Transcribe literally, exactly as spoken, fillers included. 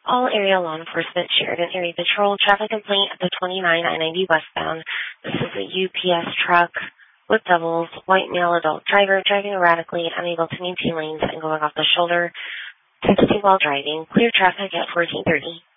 All area law enforcement, Sheridan Area Patrol, traffic complaint at the twenty-nine I ninety westbound. This is a U P S truck with doubles, white male adult driver driving erratically, unable to maintain lanes and going off the shoulder. Texting while driving. Clear traffic at fourteen thirty.